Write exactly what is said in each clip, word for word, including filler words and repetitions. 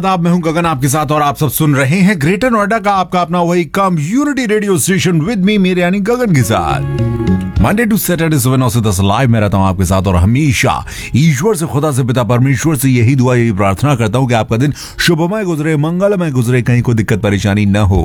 आप मैं हूं गगन आपके साथ और आप सब सुन रहे हैं ग्रेटर नोएडा का आपका अपना वही community radio station with me मेरे यानी गगन के साथ मंडे टू सैटरडे सुबह नौ से दस लाइव में रहता हूं आपके साथ और हमेशा ईश्वर से खुदा से पिता परमेश्वर से यही दुआ यही प्रार्थना करता हूं कि आपका दिन शुभमय गुजरे मंगलमय गुजरे कहीं कोई दिक्कत परेशानी न हो।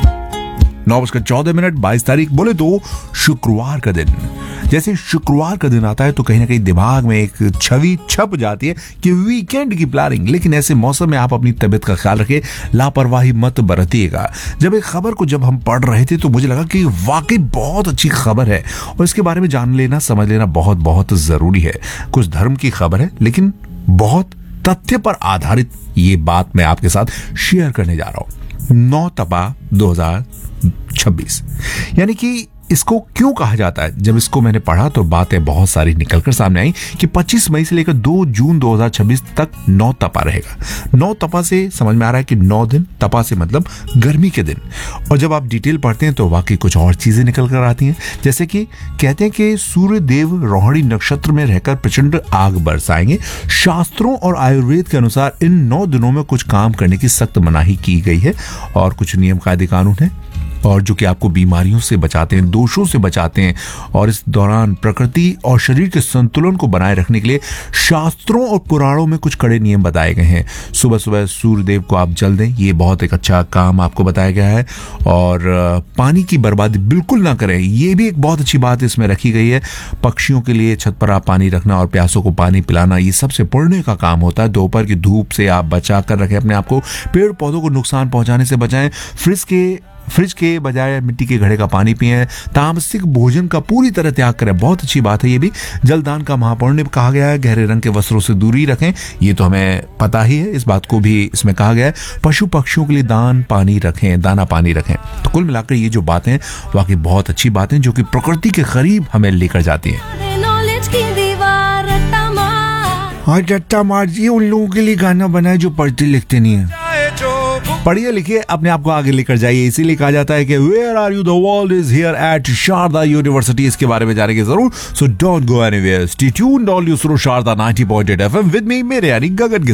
नौ बजकर चौदह मिनट बाईस तारीख बोले तो शुक्रवार का दिन। जैसे शुक्रवार का दिन आता है तो कहीं ना कहीं दिमाग में एक छवि छप जाती है कि वीकेंड की प्लानिंग। लेकिन ऐसे मौसम में आप अपनी तबीयत का ख्याल रखें, लापरवाही मत बरतिएगा। जब एक खबर को जब हम पढ़ रहे थे तो मुझे लगा कि वाकई बहुत अच्छी खबर है और इसके बारे में जान लेना समझ लेना बहुत बहुत जरूरी है। कुछ धर्म की खबर है लेकिन बहुत तथ्य पर आधारित ये बात मैं आपके साथ शेयर करने जा रहा हूं। नौ तपा दो हजार छब्बीस यानी कि इसको क्यों कहा जाता है। जब इसको मैंने पढ़ा तो बातें बहुत सारी निकलकर सामने आई कि पच्चीस मई से लेकर दो जून दो हजार छब्बीस तक नौ तपा रहेगा। नौ तपा से समझ में आ रहा है कि नौ दिन, तपा से मतलब गर्मी के दिन। और जब आप डिटेल पढ़ते हैं तो वाकई कुछ और चीजें निकल कर आती हैं। जैसे कि कहते हैं कि सूर्य देव रोहिणी नक्षत्र में रहकर प्रचंड आग बरसाएंगे। शास्त्रों और आयुर्वेद के अनुसार इन नौ दिनों में कुछ काम करने की सख्त मनाही की गई है और कुछ नियम कायदे कानून है और जो कि आपको बीमारियों से बचाते हैं, दोषों से बचाते हैं। और इस दौरान प्रकृति और शरीर के संतुलन को बनाए रखने के लिए शास्त्रों और पुराणों में कुछ कड़े नियम बताए गए हैं। सुबह सुबह सूर्य देव को आप जल दें, ये बहुत एक अच्छा काम आपको बताया गया है। और पानी की बर्बादी बिल्कुल ना करें, ये भी एक बहुत अच्छी बात इसमें रखी गई है। पक्षियों के लिए छत पर आप पानी रखना और प्यासों को पानी पिलाना, ये सबसे पुण्य का काम होता है। दोपहर की धूप से आप बचा कर रखें अपने आप को, पेड़ पौधों को नुकसान पहुंचाने से बचाएं। फ्रिज के फ्रिज के बजाय मिट्टी के घड़े का पानी पिएं। तामसिक भोजन का पूरी तरह त्याग करें, बहुत अच्छी बात है ये भी। जलदान का महापुण्य कहा गया है। गहरे रंग के वस्त्रों से दूरी रखें, ये तो हमें पता ही है, इस बात को भी इसमें कहा गया है। पशु पक्षियों के लिए दान पानी रखें, दाना पानी रखें। तो कुल मिलाकर ये जो बातें वाकई बहुत अच्छी बातें जो कि प्रकृति के करीब हमें लेकर जाती हैं। हाँ रट्टा मार, ये उन लोगों के लिए गाना बना है जो पढ़ते लिखते नहीं है। पढ़िए लिखिए, अपने आप को आगे लेकर जाइए। इसीलिए कहा जाता है कि where are you, the world is here eight Sharda university. इसके बारे में जानेंगे जरूर, so don't go anywhere, stay tuned, all you सुनो Sharda ninety point eight FM with me मेरे यानी गगन के